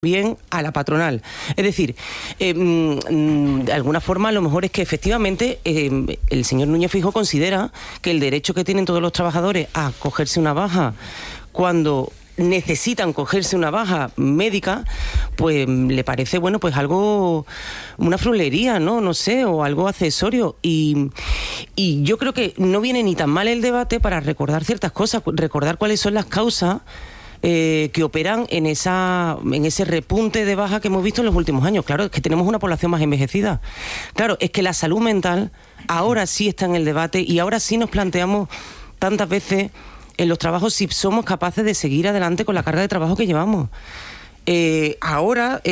bien a la patronal. Es decir, de alguna forma lo mejor es que efectivamente el señor Núñez Feijóo considera que el derecho que tienen todos los trabajadores a cogerse una baja cuando necesitan cogerse una baja médica, pues le parece, bueno, pues algo, una frulería, ¿no? No sé, o algo accesorio. Y yo creo que no viene ni tan mal el debate para recordar ciertas cosas, recordar cuáles son las causas que operan en ese repunte de baja que hemos visto en los últimos años. Claro, es que tenemos una población más envejecida. Claro, es que la salud mental ahora sí está en el debate y ahora sí nos planteamos tantas veces en los trabajos si somos capaces de seguir adelante con la carga de trabajo que llevamos. Ahora,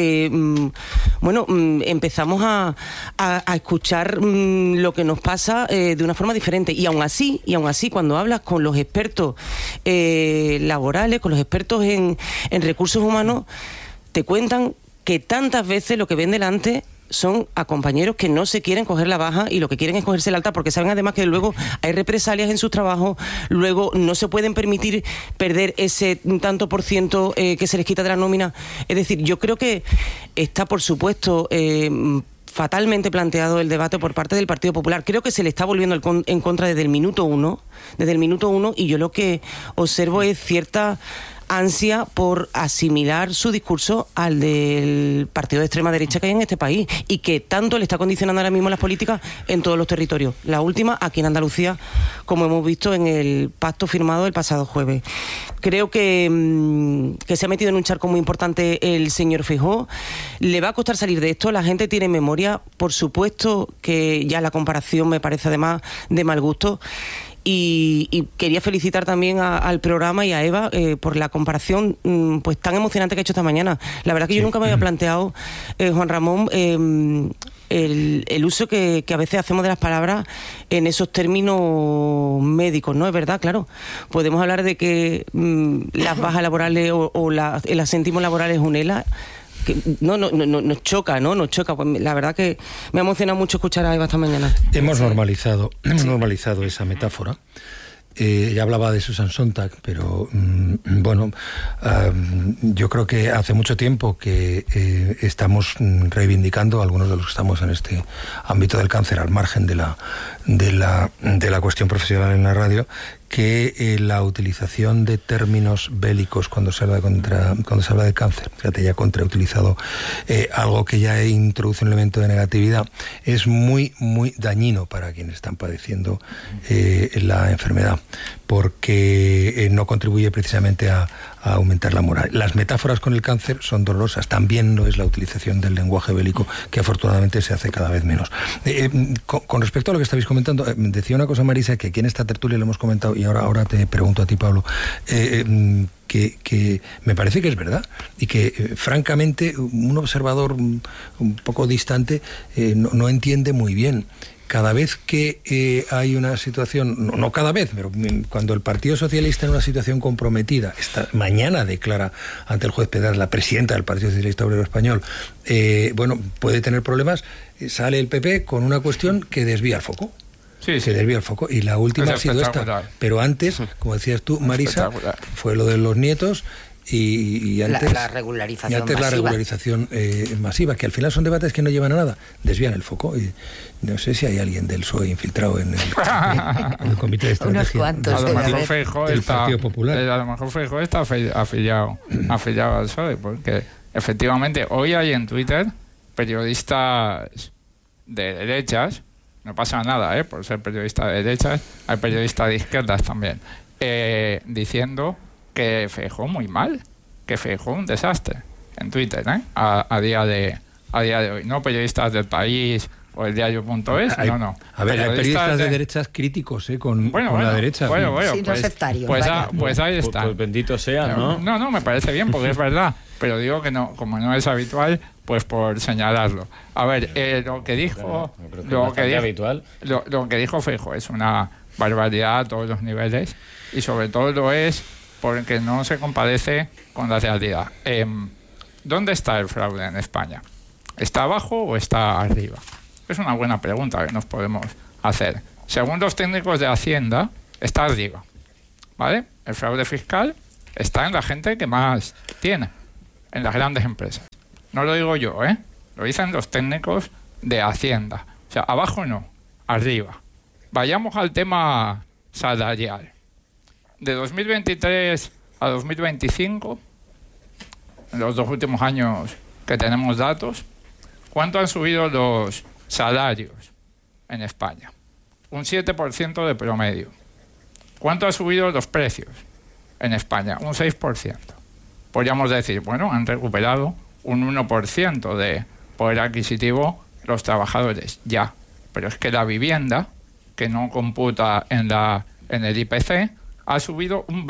empezamos a escuchar lo que nos pasa de una forma diferente. Y aún así, cuando hablas con los expertos laborales, con los expertos en recursos humanos, te cuentan que tantas veces lo que ven delante son a compañeros que no se quieren coger la baja y lo que quieren es cogerse la alta, porque saben además que luego hay represalias en sus trabajos, luego no se pueden permitir perder ese tanto por ciento que se les quita de la nómina. Es decir, yo creo que está, por supuesto, fatalmente planteado el debate por parte del Partido Popular. Creo que se le está volviendo en contra desde el minuto uno, y yo lo que observo es cierta ansia por asimilar su discurso al del partido de extrema derecha que hay en este país y que tanto le está condicionando ahora mismo las políticas en todos los territorios. La última aquí en Andalucía, como hemos visto en el pacto firmado el pasado jueves. Creo que se ha metido en un charco muy importante el señor Feijóo. Le va a costar salir de esto. La gente tiene memoria. Por supuesto que ya la comparación me parece además de mal gusto. Y quería felicitar también al programa y a Eva por la comparación pues tan emocionante que ha hecho esta mañana. La verdad que yo nunca me había planteado, Juan Ramón, el uso que a veces hacemos de las palabras en esos términos médicos, ¿no? Es verdad, claro. Podemos hablar de que las bajas laborales o el asentismo laboral es un ELA. Que nos choca, ¿no? Nos choca. Pues la verdad que me ha emocionado mucho escuchar a Eva esta mañana. Hemos normalizado esa metáfora. Ya hablaba de Susan Sontag, pero yo creo que hace mucho tiempo que estamos reivindicando, algunos de los que estamos en este ámbito del cáncer, al margen de la cuestión profesional en la radio, que la utilización de términos bélicos cuando se habla de cáncer, fíjate, ya contrautilizado algo que ya introduce un elemento de negatividad, es muy, muy dañino para quienes están padeciendo la enfermedad, porque no contribuye precisamente a aumentar la moral. Las metáforas con el cáncer son dolorosas, también no es la utilización del lenguaje bélico, que afortunadamente se hace cada vez menos. Con respecto a lo que estabais comentando, decía una cosa Marisa, que aquí en esta tertulia lo hemos comentado, y ahora te pregunto a ti, Pablo, que me parece que es verdad, y que francamente un observador un poco distante no entiende muy bien. Cada vez que hay una situación, no cada vez, pero cuando el Partido Socialista en una situación comprometida, esta mañana declara ante el juez Pedraz, la presidenta del Partido Socialista Obrero Español, puede tener problemas, sale el PP con una cuestión que desvía el foco. Sí. Se desvía el foco, y la última ha sido esta. Pero antes, como decías tú, Marisa, fue lo de los nietos. Y antes la regularización masiva, que al final son debates que no llevan a nada, desvían el foco. Y no sé si hay alguien del PSOE infiltrado en el comité de estrategia. Unos cuantos. A lo mejor Feijóo del Partido Popular. A lo mejor Feijóo está afiliado al PSOE, porque efectivamente hoy hay en Twitter periodistas de derechas, no pasa nada por ser periodista de derechas, hay periodistas de izquierdas también, diciendo que Feijóo muy mal, que Feijóo un desastre en Twitter, a día de hoy. No periodistas del País o el diario.es, no. A ver, hay periodistas de derechas críticos con la derecha. Sí, no sectarios. Pues ahí está. Pues bendito sea, ¿no? No, me parece bien, porque es verdad. Pero digo que no, como no es habitual, pues por señalarlo. A ver, lo que dijo... Lo que dijo Feijóo es una barbaridad a todos los niveles, y sobre todo lo es porque no se compadece con la realidad. ¿Dónde está el fraude en España? ¿Está abajo o está arriba? Es una buena pregunta que nos podemos hacer. Según los técnicos de Hacienda, está arriba, ¿vale? El fraude fiscal está en la gente que más tiene. en las grandes empresas. No lo digo yo, lo dicen los técnicos de Hacienda. O sea, abajo no, arriba. Vayamos al tema salarial. De 2023 a 2025, en los 2 últimos años que tenemos datos, ¿cuánto han subido los salarios en España? Un 7% de promedio. ¿Cuánto han subido los precios en España? Un 6%. Podríamos decir, bueno, han recuperado un 1% de poder adquisitivo los trabajadores, ya. Pero es que la vivienda, que no computa en el IPC, ha subido un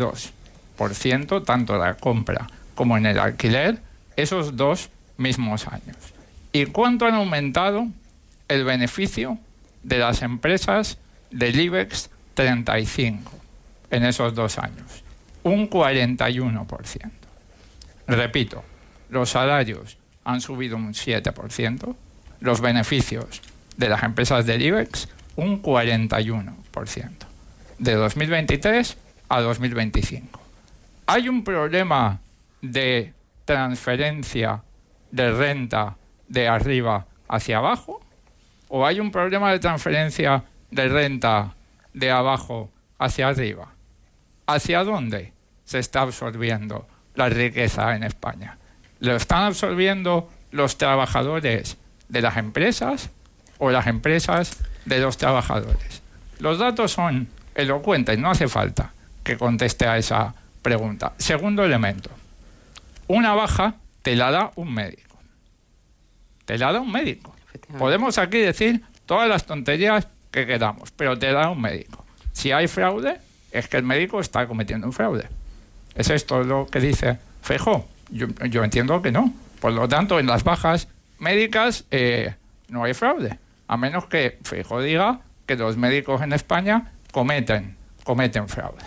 22%, tanto la compra como en el alquiler, esos 2 mismos años. ¿Y cuánto han aumentado el beneficio de las empresas del IBEX 35 en esos 2 años? Un 41%. Repito, los salarios han subido un 7%, los beneficios de las empresas del IBEX un 41%, de 2023 a 2025. ¿Hay un problema de transferencia de renta de arriba hacia abajo? ¿O hay un problema de transferencia de renta de abajo hacia arriba? ¿Hacia dónde se está absorbiendo la riqueza en España? ¿Lo están absorbiendo los trabajadores de las empresas o las empresas de los trabajadores? Los datos son elocuentes, no hace falta que conteste a esa pregunta. Segundo elemento, una baja te la da un médico. Te la da un médico. Podemos aquí decir todas las tonterías que queramos, pero te da un médico. Si hay fraude, es que el médico está cometiendo un fraude. ¿Es esto lo que dice Feijóo? Yo entiendo que no. Por lo tanto, en las bajas médicas no hay fraude, a menos que Feijóo diga que los médicos en España cometen fraude.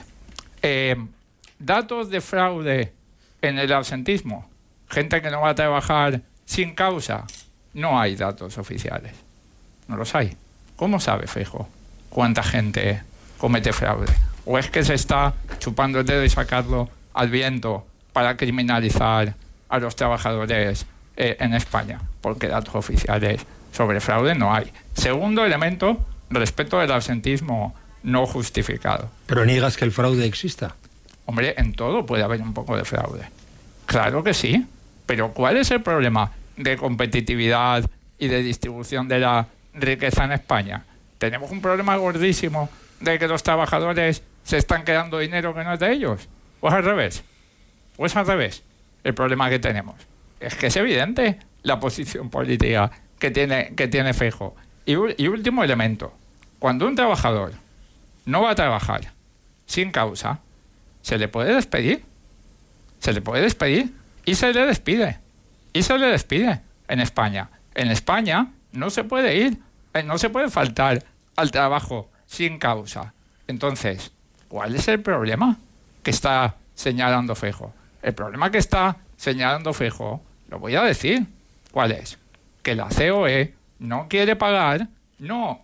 Datos de fraude en el absentismo. Gente que no va a trabajar sin causa. No hay datos oficiales. No los hay. ¿Cómo sabe Feijóo cuánta gente comete fraude? ¿O es que se está chupando el dedo y sacarlo al viento para criminalizar a los trabajadores en España? Porque datos oficiales sobre fraude no hay. Segundo elemento, respecto del absentismo no justificado. ¿Pero niegas que el fraude exista? Hombre, en todo puede haber un poco de fraude. Claro que sí. Pero ¿cuál es el problema de competitividad y de distribución de la riqueza en España? Tenemos un problema gordísimo de que los trabajadores se están quedando dinero que no es de ellos. ¿O es al revés? ¿O es al revés el problema que tenemos? Es que es evidente la posición política que tiene Feijóo. Y último elemento. Cuando un trabajador no va a trabajar sin causa, se le puede despedir. Se le puede despedir y se le despide. Y se le despide en España. En España no se puede ir, no se puede faltar al trabajo sin causa. Entonces, ¿cuál es el problema que está señalando Feijóo? El problema que está señalando Feijóo, lo voy a decir. ¿Cuál es? Que la COE no quiere pagar los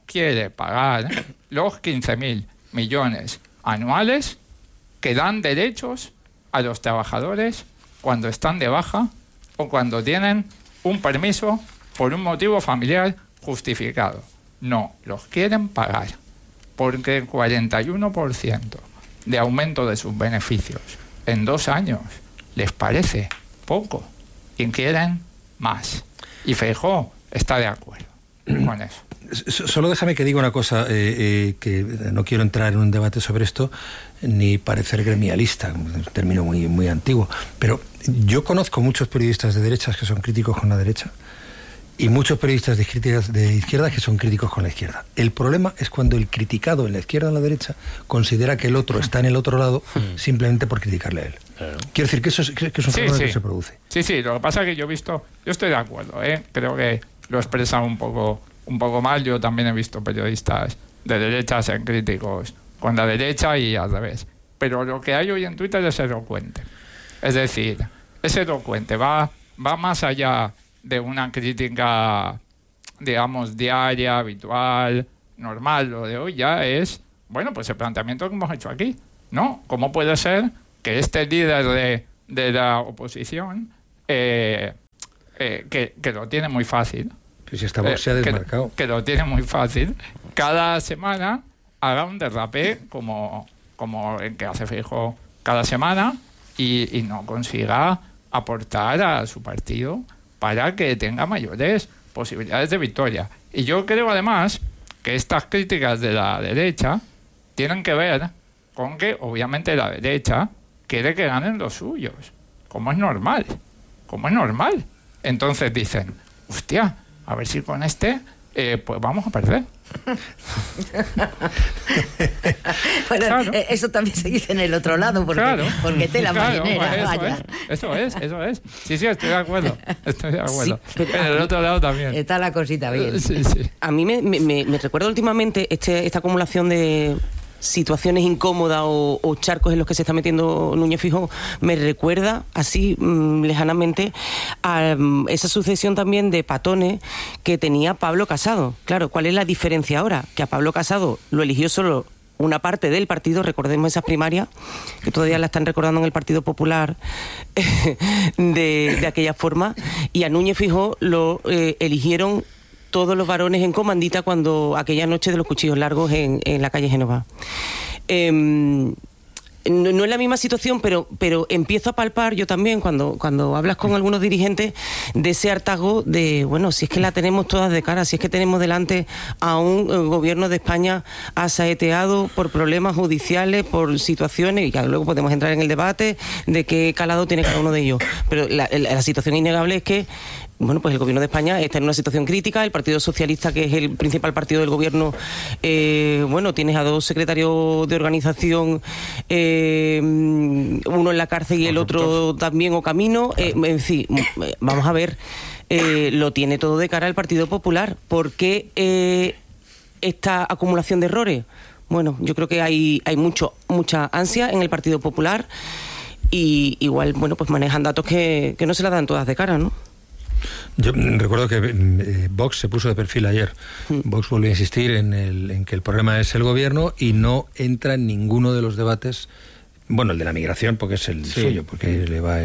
15.000 millones anuales que dan derechos a los trabajadores cuando están de baja o cuando tienen un permiso por un motivo familiar justificado. No, los quieren pagar porque el 41% de aumento de sus beneficios en 2 años les parece poco y quieren más. Y Feijóo está de acuerdo con eso. Solo déjame que diga una cosa, que no quiero entrar en un debate sobre esto ni parecer gremialista, un término muy, muy antiguo, pero yo conozco muchos periodistas de derechas que son críticos con la derecha y muchos periodistas de izquierda que son críticos con la izquierda. El problema es cuando el criticado en la izquierda o en la derecha considera que el otro está en el otro lado simplemente por criticarle a él. Claro. Quiero decir que eso es un fenómeno que se produce. Sí, lo que pasa es que yo estoy de acuerdo, creo que lo expresa un poco mal. Yo también he visto periodistas de derecha ser críticos con la derecha y al revés. Pero lo que hay hoy en Twitter es elocuente. Es decir, es elocuente, va más allá de una crítica, digamos, diaria, habitual, normal. Lo de hoy ya es, bueno, pues el planteamiento que hemos hecho aquí, ¿no? ¿Cómo puede ser que este líder de la oposición que lo tiene muy fácil. Pues esta Vox se ha desmarcado. Que lo tiene muy fácil. Cada semana haga un derrape como el que hace Feijóo cada semana y no consiga aportar a su partido para que tenga mayores posibilidades de victoria. Y yo creo además que estas críticas de la derecha tienen que ver con que obviamente la derecha quiere que ganen los suyos, como es normal. Entonces dicen, hostia, a ver si con pues vamos a perder. Bueno, claro. Eso también se dice en el otro lado, porque tela marinera. Eso es. Sí, estoy de acuerdo. Sí, pero en el otro lado también. Está la cosita bien. Sí. A mí me recuerda últimamente esta acumulación de situaciones incómodas o charcos en los que se está metiendo Núñez Feijóo. Me recuerda así lejanamente a esa sucesión también de patones que tenía Pablo Casado. Claro, ¿cuál es la diferencia ahora? Que a Pablo Casado lo eligió solo una parte del partido, recordemos esas primarias, que todavía la están recordando en el Partido Popular de aquella forma, y a Núñez Feijóo lo eligieron todos los varones en comandita cuando aquella noche de los cuchillos largos en la calle Génova. No es la misma situación, pero empiezo a palpar yo también cuando hablas con algunos dirigentes de ese hartazgo de, bueno, si es que la tenemos todas de cara, si es que tenemos delante a un gobierno de España asaeteado por problemas judiciales, por situaciones, y ya luego podemos entrar en el debate de qué calado tiene cada uno de ellos. Pero la situación innegable es que bueno, pues el gobierno de España está en una situación crítica. El Partido Socialista, que es el principal partido del gobierno, tienes a dos secretarios de organización, uno en la cárcel y el otro también o camino. En fin, vamos a ver, lo tiene todo de cara al Partido Popular. ¿Por qué esta acumulación de errores? Bueno, yo creo que hay mucha ansia en el Partido Popular y igual, pues manejan datos que no se la dan todas de cara, ¿no? Yo recuerdo que Vox se puso de perfil ayer. Vox volvió a insistir en que el problema es el gobierno y no entra en ninguno de los debates. Bueno, el de la migración, porque es el suyo, porque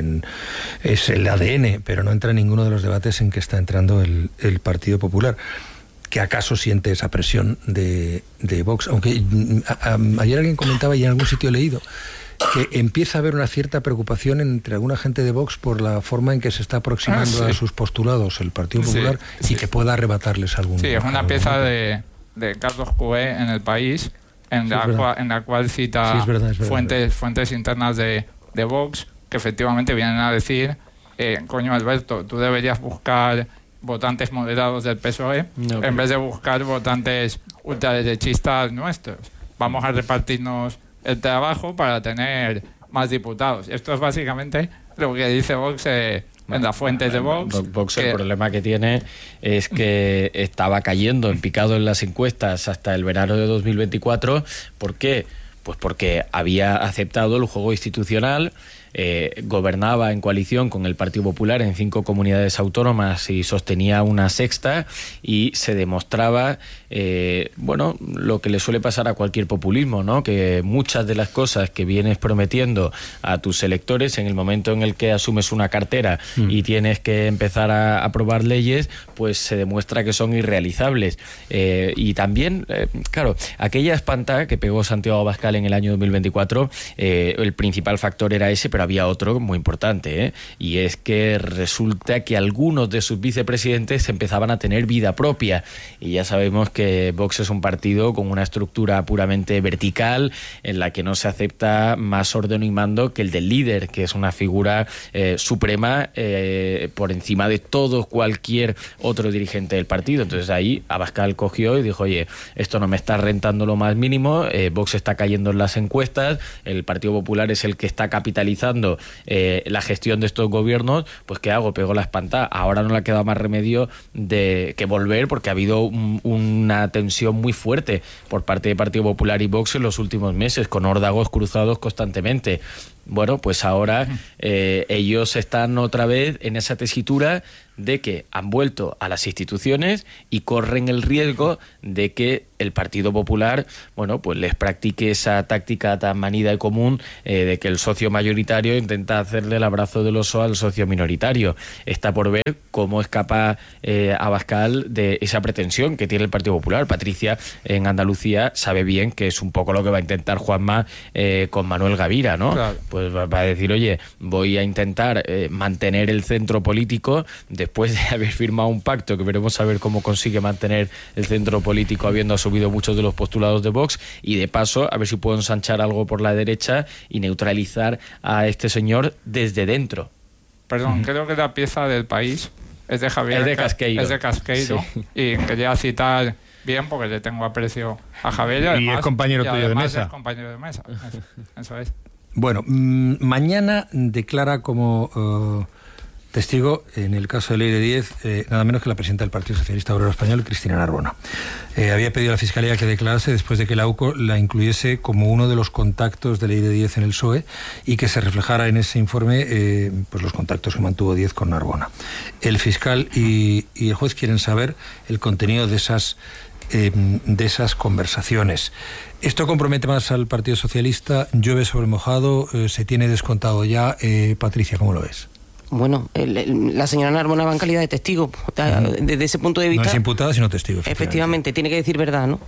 es el ADN, pero no entra en ninguno de los debates en que está entrando el Partido Popular. ¿Que acaso siente esa presión de Vox? Aunque ayer alguien comentaba, y en algún sitio he leído, que empieza a haber una cierta preocupación entre alguna gente de Vox por la forma en que se está aproximando a sus postulados el Partido Popular y que pueda arrebatarles algún... Sí, es una pieza de Carlos Cué en El País, en la cual cita fuentes internas de Vox, que efectivamente vienen a decir, coño Alberto, tú deberías buscar votantes moderados del PSOE en vez de buscar votantes ultraderechistas nuestros. Vamos a repartirnos el trabajo para tener más diputados. Esto es básicamente lo que dice Vox en las fuentes de Vox. Vox el problema que tiene es que estaba cayendo en picado en las encuestas hasta el verano de 2024. ¿Por qué? Pues porque había aceptado el juego institucional, gobernaba en coalición con el Partido Popular en 5 comunidades autónomas y sostenía una sexta, y se demostraba lo que le suele pasar a cualquier populismo, ¿no? Que muchas de las cosas que vienes prometiendo a tus electores, en el momento en el que asumes una cartera y tienes que empezar a aprobar leyes, pues se demuestra que son irrealizables. Y también, claro, aquella espantada que pegó Santiago Abascal en el año 2024, el principal factor era ese, pero había otro muy importante, y es que resulta que algunos de sus vicepresidentes empezaban a tener vida propia, y ya sabemos que Vox es un partido con una estructura puramente vertical, en la que no se acepta más orden y mando que el del líder, que es una figura suprema por encima de todo cualquier otro dirigente del partido. Entonces ahí Abascal cogió y dijo, oye, esto no me está rentando lo más mínimo, Vox está cayendo en las encuestas, el Partido Popular es el que está capitalizando la gestión de estos gobiernos, pues ¿qué hago? Pego la espantada. Ahora no le ha quedado más remedio que volver, porque ha habido una tensión muy fuerte por parte del Partido Popular y Vox en los últimos meses, con órdagos cruzados constantemente. Bueno, pues ahora ellos están otra vez en esa tesitura de que han vuelto a las instituciones y corren el riesgo de que el Partido Popular, bueno, pues les practique esa táctica tan manida y común de que el socio mayoritario intenta hacerle el abrazo del oso al socio minoritario. Está por ver cómo escapa Abascal de esa pretensión que tiene el Partido Popular. Patricia, en Andalucía, sabe bien que es un poco lo que va a intentar Juanma con Manuel Gavira, ¿no? Claro. Pues va a decir, oye, voy a intentar mantener el centro político después de haber firmado un pacto, que veremos a ver cómo consigue mantener el centro político habiendo asumido muchos de los postulados de Vox, y de paso a ver si puedo ensanchar algo por la derecha y neutralizar a este señor desde dentro. Perdón, creo que la pieza del País es de Javier. Es de Casqueiro. Es de Casqueiro. Sí. Y quería citar bien porque le tengo aprecio a Javier. Además, y es compañero tuyo de mesa. Es compañero de mesa. Eso es. Bueno, mañana declara como testigo, en el caso de Leire Díez, nada menos que la presidenta del Partido Socialista Obrero Español, Cristina Narbona. Había pedido a la Fiscalía que declarase después de que la UCO la incluyese como uno de los contactos de Leire Díez en el PSOE y que se reflejara en ese informe pues los contactos que mantuvo Díez con Narbona. El fiscal y el juez quieren saber el contenido de esas conversaciones. Esto compromete más al Partido Socialista, llueve sobre mojado, se tiene descontado ya. Patricia, ¿cómo lo ves? Bueno, la señora Narbona va en calidad de testigo. Desde ese punto de vista... No es imputada, sino testigo. Efectivamente, tiene que decir verdad, ¿no?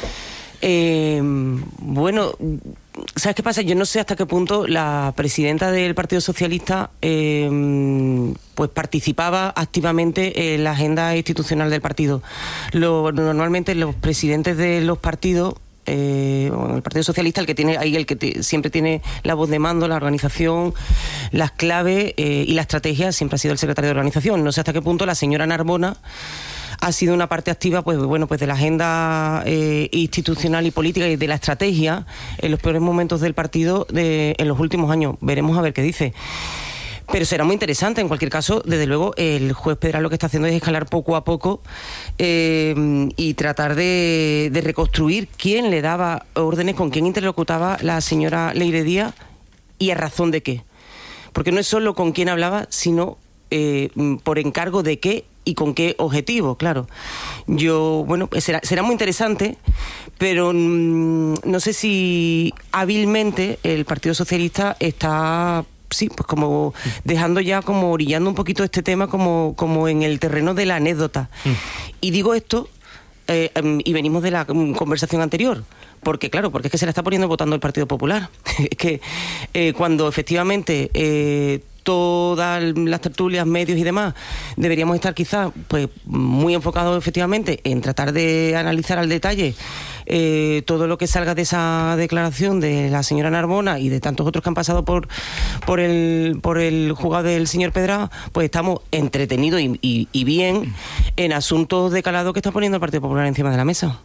Bueno, ¿sabes qué pasa? Yo no sé hasta qué punto la presidenta del Partido Socialista pues participaba activamente en la agenda institucional del partido. Normalmente los presidentes de los partidos, el Partido Socialista, siempre tiene la voz de mando, la organización, las claves y la estrategia, siempre ha sido el secretario de organización. No sé hasta qué punto la señora Narbona ha sido una parte activa, pues de la agenda institucional y política y de la estrategia en los peores momentos del partido en los últimos años. Veremos a ver qué dice. Pero será muy interesante. En cualquier caso, desde luego, el juez Pedral lo que está haciendo es escalar poco a poco y tratar de reconstruir quién le daba órdenes, con quién interlocutaba la señora Leire Díaz y a razón de qué. Porque no es solo con quién hablaba, sino por encargo de qué y con qué objetivo, claro. Será muy interesante, pero no sé si hábilmente el Partido Socialista está... Sí, pues como dejando ya, como orillando un poquito este tema como en el terreno de la anécdota. Y digo esto, y venimos de la conversación anterior, porque es que se la está poniendo votando el Partido Popular. Es que cuando efectivamente todas las tertulias, medios y demás, deberíamos estar quizás pues muy enfocados efectivamente en tratar de analizar al detalle todo lo que salga de esa declaración de la señora Narbona y de tantos otros que han pasado por el juzgado del señor Pedral, pues estamos entretenidos y bien en asuntos de calado que está poniendo el Partido Popular encima de la mesa.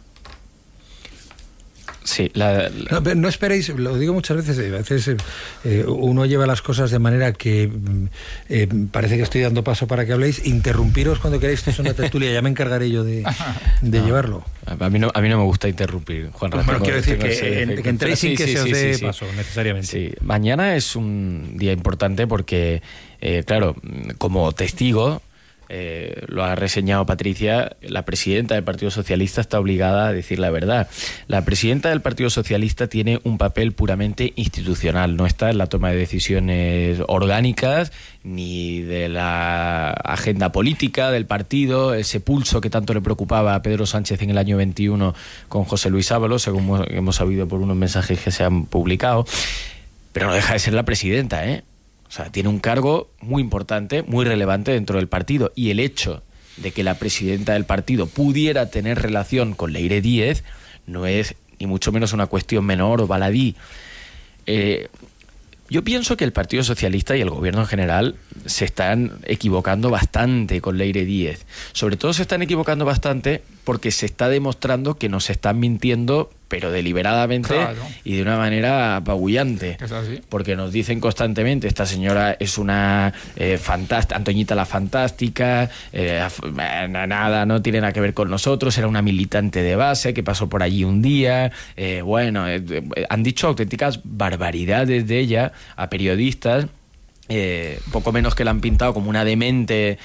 Sí, no esperéis, lo digo muchas veces, a veces uno lleva las cosas de manera que parece que estoy dando paso para que habléis. Interrumpiros cuando queráis, esto es una tertulia, ya me encargaré yo de llevarlo. A mí no me gusta interrumpir, Juan Ramón. Bueno, quiero decir que entréis sin que se os dé paso, necesariamente. Sí. Mañana es un día importante porque, claro, como testigo, lo ha reseñado Patricia, la presidenta del Partido Socialista está obligada a decir la verdad. La presidenta del Partido Socialista tiene un papel puramente institucional, no está en la toma de decisiones orgánicas ni de la agenda política del partido, ese pulso que tanto le preocupaba a Pedro Sánchez en el año 21 con José Luis Ábalos, según hemos sabido por unos mensajes que se han publicado, pero no deja de ser la presidenta, ¿eh? O sea, tiene un cargo muy importante, muy relevante dentro del partido, y el hecho de que la presidenta del partido pudiera tener relación con Leire Díez no es ni mucho menos una cuestión menor o baladí. Yo pienso que el Partido Socialista y el Gobierno en general se están equivocando bastante con Leire Díez. Sobre todo se están equivocando bastante porque se está demostrando que nos están mintiendo, pero deliberadamente y de una manera apabullante. ¿Es así? Porque nos dicen constantemente, esta señora es una fantástica, Antoñita la fantástica, nada, no tiene nada que ver con nosotros, era una militante de base que pasó por allí un día, han dicho auténticas barbaridades de ella a periodistas. Poco menos que la han pintado como una demente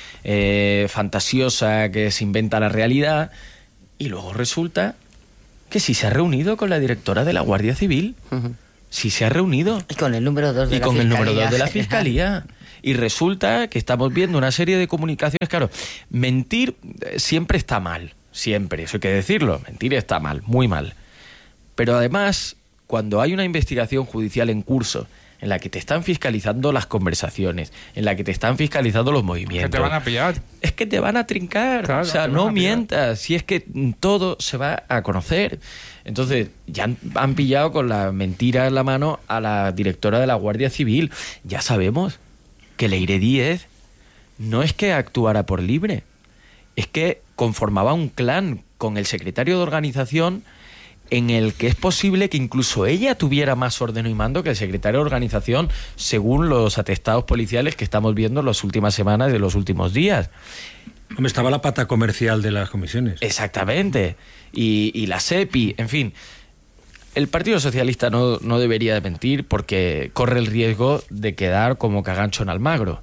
fantasiosa que se inventa la realidad, y luego resulta que sí se ha reunido con la directora de la Guardia Civil, sí se ha reunido, y con el número 2 de la Fiscalía, y resulta que estamos viendo una serie de comunicaciones. Claro, mentir siempre está mal, siempre, eso hay que decirlo, mentir está mal, muy mal, pero además cuando hay una investigación judicial en curso en la que te están fiscalizando las conversaciones, en la que te están fiscalizando los movimientos. Que te van a pillar. Es que te van a trincar. Claro, o sea, no mientas, si es que todo se va a conocer. Entonces, ya han pillado con la mentira en la mano a la directora de la Guardia Civil. Ya sabemos que Leire Díez no es que actuara por libre, es que conformaba un clan con el secretario de organización, en el que es posible que incluso ella tuviera más orden y mando que el secretario de organización, según los atestados policiales que estamos viendo en las últimas semanas y de los últimos días. Estaba la pata comercial de las comisiones. Exactamente. Y la SEPI, en fin. El Partido Socialista no debería de mentir, porque corre el riesgo de quedar como cagancho en Almagro.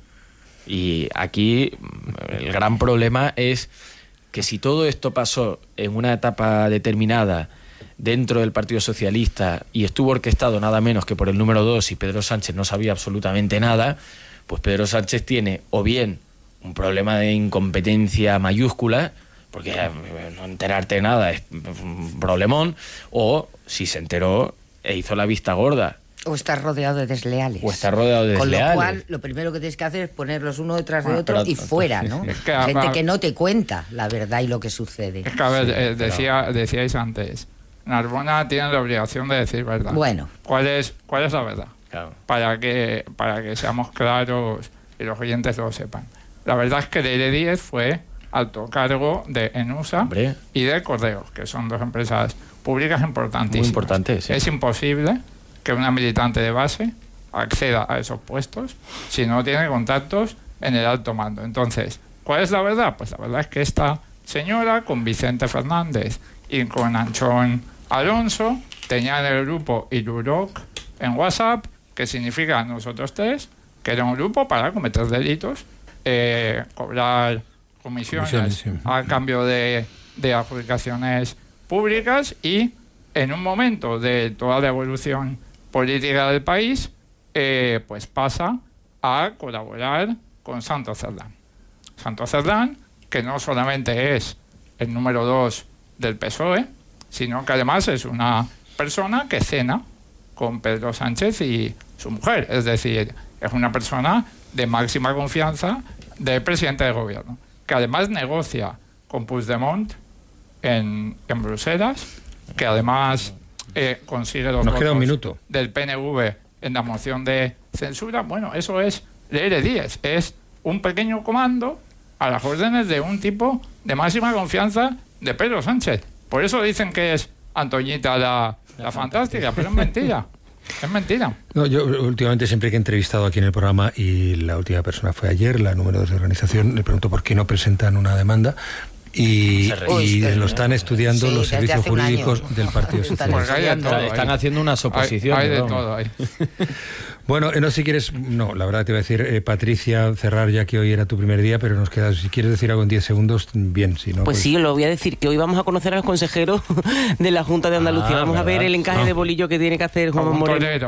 Y aquí el gran problema es que si todo esto pasó en una etapa determinada dentro del Partido Socialista y estuvo orquestado nada menos que por el número 2 y Pedro Sánchez no sabía absolutamente nada, pues Pedro Sánchez tiene o bien un problema de incompetencia mayúscula, porque no enterarte de nada es un problemón, o si se enteró e hizo la vista gorda. O estás rodeado de desleales. Con lo cual, lo primero que tienes que hacer es ponerlos uno detrás de otro y fuera, ¿no? Es que, gente que no te cuenta la verdad y lo que sucede. Es que, a ver, decíais antes, Narbona tiene la obligación de decir verdad. Bueno. ¿Cuál es la verdad? Claro. Para que seamos claros y los oyentes lo sepan. La verdad es que Leire Díez fue alto cargo de Enusa y de Correos, que son dos empresas públicas importantísimas. Muy importantes, sí. Es imposible que una militante de base acceda a esos puestos si no tiene contactos en el alto mando. Entonces, ¿cuál es la verdad? Pues la verdad es que esta señora, con Vicente Fernández y con Anchón Alonso, tenían el grupo Iruroc en WhatsApp, que significa nosotros tres, que era un grupo para cometer delitos, cobrar comisiones a cambio de adjudicaciones públicas, y en un momento de toda la evolución política del país, pues pasa a colaborar con Santos Cerdán. Santos Cerdán, que no solamente es el número 2 del PSOE, sino que además es una persona que cena con Pedro Sánchez y su mujer. Es decir, es una persona de máxima confianza del presidente del gobierno, que además negocia con Puigdemont en Bruselas, que además consigue los votos del PNV en la moción de censura. Bueno, eso es Leire Díez, es un pequeño comando a las órdenes de un tipo de máxima confianza de Pedro Sánchez. Por eso dicen que es Antoñita la fantástica, pero es mentira. Es mentira. No, yo últimamente, siempre que he entrevistado aquí en el programa, y la última persona fue ayer, la número 2 de organización, le pregunto por qué no presentan una demanda. Y lo están estudiando los servicios jurídicos del Partido Socialista. Están haciendo unas oposiciones. Hay de todo ahí. Bueno, no sé si quieres... No, la verdad te iba a decir, Patricia, cerrar, ya que hoy era tu primer día, pero nos quedas... Si quieres decir algo en 10 segundos, bien, si no... Pues sí, lo voy a decir, que hoy vamos a conocer a los consejeros de la Junta de Andalucía. Vamos a ver el encaje de bolillo que tiene que hacer Juan Moreno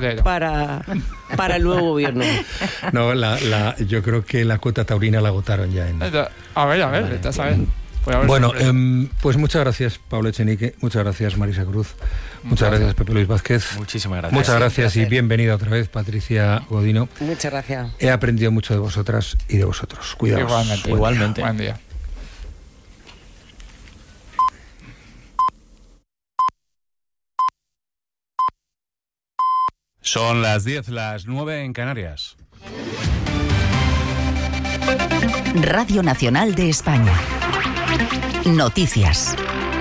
para el nuevo gobierno. No, yo creo que la cuota taurina la agotaron ya. A ver, estás a ver. Bueno, pues muchas gracias, Pablo Echenique, muchas gracias, Marisa Cruz, muchas gracias, Pepe Luis Vázquez. Muchísimas gracias. Muchas gracias y bienvenida otra vez, Patricia Godino. Muchas gracias. He aprendido mucho de vosotras y de vosotros. Cuidaos. Igualmente. Buen día. Son las 10, las 9 en Canarias. Radio Nacional de España. Noticias.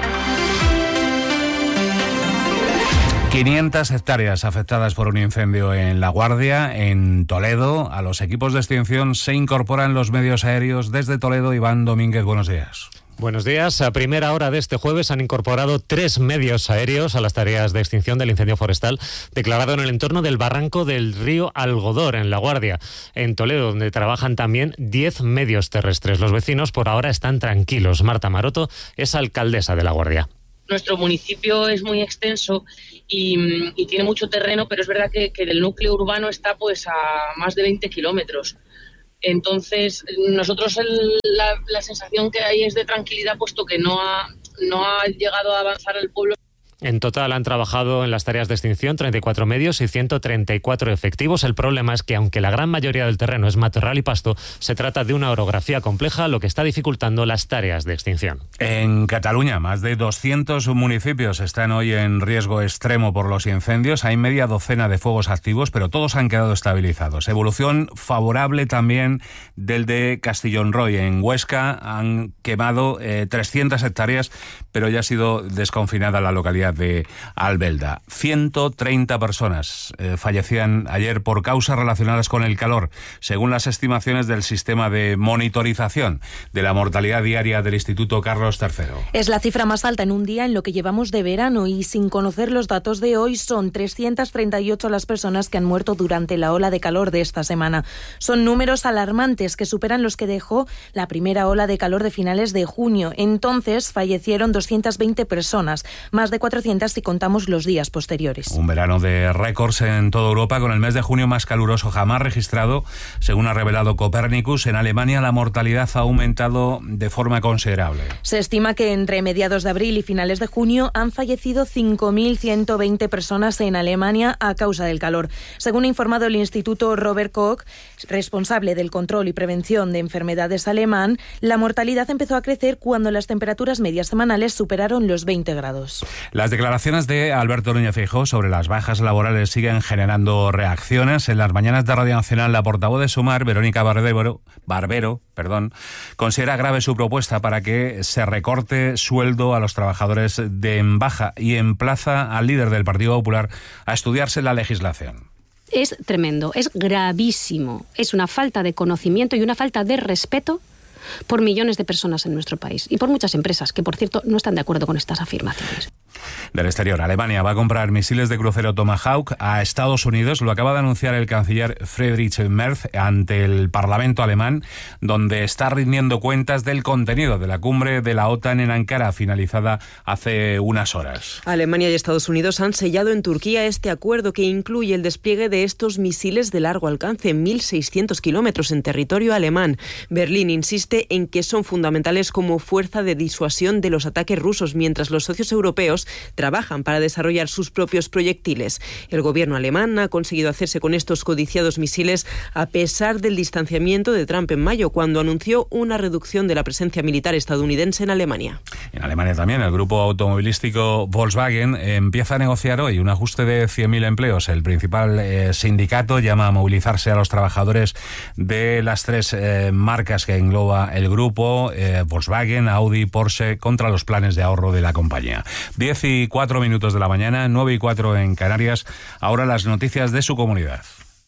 500 hectáreas afectadas por un incendio en La Guardia, en Toledo. A los equipos de extinción se incorporan los medios aéreos desde Toledo. Iván Domínguez, buenos días. Buenos días. A primera hora de este jueves han incorporado 3 medios aéreos a las tareas de extinción del incendio forestal declarado en el entorno del barranco del río Algodor, en La Guardia, en Toledo, donde trabajan también 10 medios terrestres. Los vecinos por ahora están tranquilos. Marta Maroto es alcaldesa de La Guardia. Nuestro municipio es muy extenso y tiene mucho terreno, pero es verdad que el núcleo urbano está pues a más de 20 kilómetros. Entonces, nosotros la sensación que hay es de tranquilidad, puesto que no ha llegado a avanzar el pueblo. En total han trabajado en las tareas de extinción 34 medios y 134 efectivos. El problema es que, aunque la gran mayoría del terreno es matorral y pasto, se trata de una orografía compleja, lo que está dificultando las tareas de extinción. En Cataluña, más de 200 municipios están hoy en riesgo extremo por los incendios. Hay media docena de fuegos activos, pero todos han quedado estabilizados. Evolución favorable también del de Castellón-Roy. En Huesca han quemado 300 hectáreas, pero ya ha sido desconfinada la localidad de Albelda. 130 personas fallecían ayer por causas relacionadas con el calor, según las estimaciones del sistema de monitorización de la mortalidad diaria del Instituto Carlos III. Es la cifra más alta en un día en lo que llevamos de verano, y sin conocer los datos de hoy son 338 las personas que han muerto durante la ola de calor de esta semana. Son números alarmantes que superan los que dejó la primera ola de calor de finales de junio. Entonces fallecieron 220 personas, más de 400 si contamos los días posteriores. Un verano de récords en toda Europa, con el mes de junio más caluroso jamás registrado. Según ha revelado Copernicus, en Alemania la mortalidad ha aumentado de forma considerable. Se estima que entre mediados de abril y finales de junio han fallecido 5.120 personas en Alemania a causa del calor. Según ha informado el Instituto Robert Koch, responsable del control y prevención de enfermedades alemán, la mortalidad empezó a crecer cuando las temperaturas medias semanales superaron los 20 grados. Las declaraciones de Alberto Núñez Feijóo sobre las bajas laborales siguen generando reacciones. En las mañanas de Radio Nacional, la portavoz de Sumar, Verónica Barbero, considera grave su propuesta para que se recorte sueldo a los trabajadores de baja y emplaza al líder del Partido Popular a estudiarse la legislación. Es tremendo, es gravísimo, es una falta de conocimiento y una falta de respeto por millones de personas en nuestro país y por muchas empresas que, por cierto, no están de acuerdo con estas afirmaciones. Del exterior, Alemania va a comprar misiles de crucero Tomahawk a Estados Unidos. Lo acaba de anunciar el canciller Friedrich Merz ante el Parlamento alemán, donde está rindiendo cuentas del contenido de la cumbre de la OTAN en Ankara, finalizada hace unas horas. Alemania y Estados Unidos han sellado en Turquía este acuerdo que incluye el despliegue de estos misiles de largo alcance, 1.600 kilómetros en territorio alemán. Berlín insiste en que son fundamentales como fuerza de disuasión de los ataques rusos, mientras los socios europeos trabajan para desarrollar sus propios proyectiles. El gobierno alemán ha conseguido hacerse con estos codiciados misiles a pesar del distanciamiento de Trump en mayo, cuando anunció una reducción de la presencia militar estadounidense en Alemania. En Alemania también, el grupo automovilístico Volkswagen empieza a negociar hoy un ajuste de 100.000 empleos. El principal sindicato llama a movilizarse a los trabajadores de las 3 marcas que engloba el grupo, Volkswagen, Audi, Porsche, contra los planes de ahorro de la compañía. 10:04 de la mañana, 9:04 en Canarias. Ahora las noticias de su comunidad.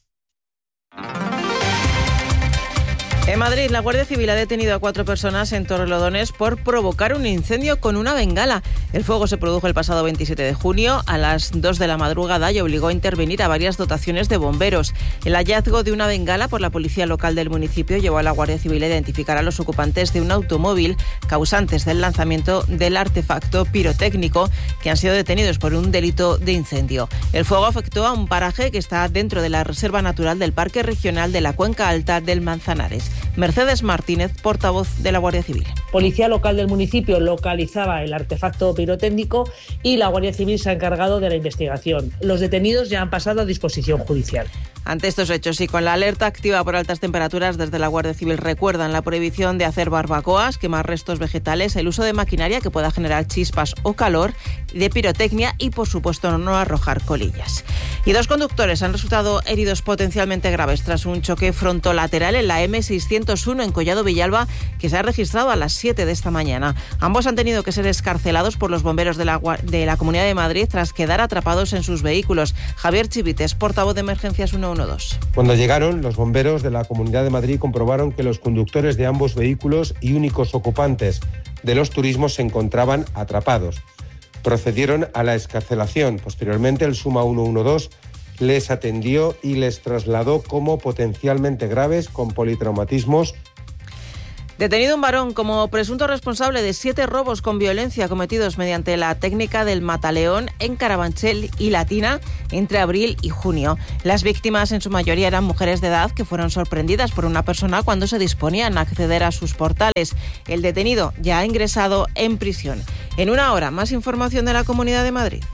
En Madrid, la Guardia Civil ha detenido a 4 personas en Torrelodones por provocar un incendio con una bengala. El fuego se produjo el pasado 27 de junio a las 2 de la madrugada y obligó a intervenir a varias dotaciones de bomberos. El hallazgo de una bengala por la policía local del municipio llevó a la Guardia Civil a identificar a los ocupantes de un automóvil causantes del lanzamiento del artefacto pirotécnico, que han sido detenidos por un delito de incendio. El fuego afectó a un paraje que está dentro de la Reserva Natural del Parque Regional de la Cuenca Alta del Manzanares. Mercedes Martínez, portavoz de la Guardia Civil. Policía local del municipio localizaba el artefacto pirotécnico y la Guardia Civil se ha encargado de la investigación. Los detenidos ya han pasado a disposición judicial. Ante estos hechos y con la alerta activa por altas temperaturas, desde la Guardia Civil recuerdan la prohibición de hacer barbacoas, quemar restos vegetales, el uso de maquinaria que pueda generar chispas o calor, de pirotecnia y, por supuesto, no arrojar colillas. Y 2 conductores han resultado heridos potencialmente graves tras un choque frontolateral en la M601 en Collado Villalba, que se ha registrado a las 7 de esta mañana. Ambos han tenido que ser excarcelados por los bomberos de la Comunidad de Madrid tras quedar atrapados en sus vehículos. Javier Chivites, portavoz de Emergencias 112. Cuando llegaron, los bomberos de la Comunidad de Madrid comprobaron que los conductores de ambos vehículos y únicos ocupantes de los turismos se encontraban atrapados. Procedieron a la excarcelación. Posteriormente, el Suma 112 les atendió y les trasladó como potencialmente graves con politraumatismos. Detenido un varón como presunto responsable de 7 robos con violencia cometidos mediante la técnica del mataleón en Carabanchel y Latina entre abril y junio. Las víctimas en su mayoría eran mujeres de edad que fueron sorprendidas por una persona cuando se disponían a acceder a sus portales. El detenido ya ha ingresado en prisión. En una hora, más información de la Comunidad de Madrid.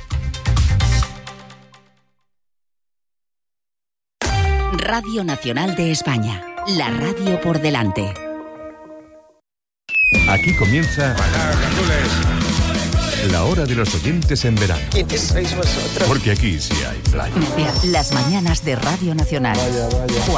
Radio Nacional de España, la radio por delante. Aquí comienza la hora de los oyentes en verano. ¿Quiénes sois vosotros? Porque aquí sí hay playa. Las mañanas de Radio Nacional. Vaya.